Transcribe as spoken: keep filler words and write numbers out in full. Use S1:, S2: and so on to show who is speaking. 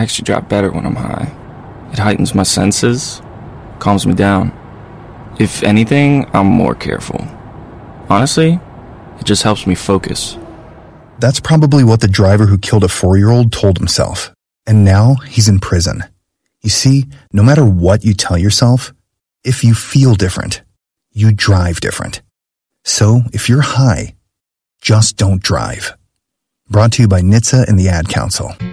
S1: actually drive better when I'm high. It heightens my senses, calms me down. If anything, I'm more careful. Honestly, it just helps me focus.
S2: That's probably what the driver who killed a four-year-old told himself. And now he's in prison. You see, no matter what you tell yourself, if you feel different, you drive different. So if you're high, just don't drive. Brought to you by N H T S A and the Ad Council.